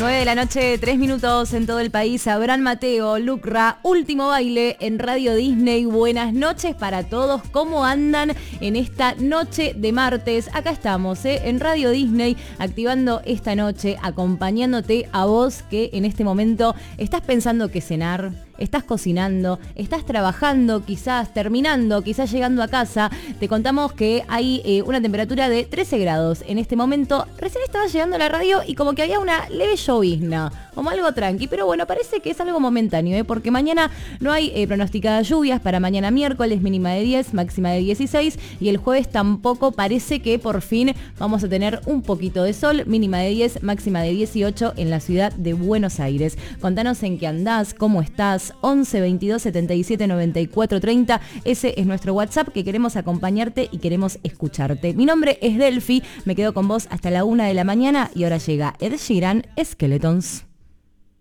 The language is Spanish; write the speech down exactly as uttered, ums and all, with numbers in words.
nueve de la noche, tres minutos en todo el país. Abraham Mateo, Lucra, último baile en Radio Disney. Buenas noches para todos. ¿Cómo andan en esta noche de martes? Acá estamos, ¿eh? En Radio Disney, activando esta noche, acompañándote a vos que en este momento estás pensando qué cenar. Estás cocinando, estás trabajando, quizás terminando, quizás llegando a casa. Te contamos que hay eh, una temperatura de trece grados. En este momento, recién estaba llegando a la radio y como que había una leve llovizna, como algo tranqui. Pero bueno, parece que es algo momentáneo, ¿eh? Porque mañana no hay eh, pronosticadas lluvias. Para mañana miércoles, mínima de diez, máxima de dieciséis. Y el jueves tampoco, parece que por fin vamos a tener un poquito de sol. Mínima de diez, máxima de dieciocho en la ciudad de Buenos Aires. Contanos en qué andás, cómo estás. once veintidós setenta y siete noventa y cuatro treinta. Ese es nuestro WhatsApp, que queremos acompañarte y queremos escucharte. Mi nombre es Delphi, me quedo con vos hasta la una de la mañana y ahora llega Ed Sheeran, Skeletons.